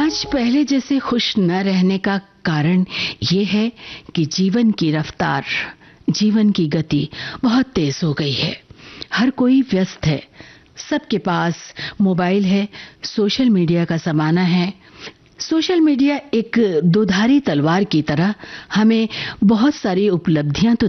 आज पहले जैसे खुश न रहने का कारण ये है कि जीवन की रफ्तार, जीवन की गति बहुत तेज हो गई है। हर कोई व्यस्त है, सबके पास मोबाइल है, सोशल मीडिया का ज़माना है। सोशल मीडिया एक दोधारी तलवार की तरह हमें बहुत सारी उपलब्धियां तो